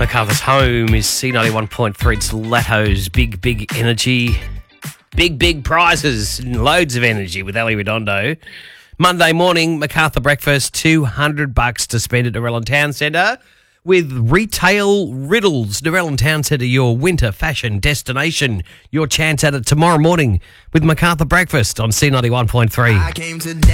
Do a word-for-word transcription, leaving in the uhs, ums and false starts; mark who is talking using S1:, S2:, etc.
S1: MacArthur's home is C ninety-one point three. It's Lato's big, big energy. Big, big prizes and loads of energy with Ali Redondo. Monday morning, MacArthur breakfast, two hundred bucks to spend at Narellan Town Centre with Retail Riddles. Narellan Town Centre, your winter fashion destination. Your chance at it tomorrow morning with MacArthur breakfast on C ninety-one point three. I came to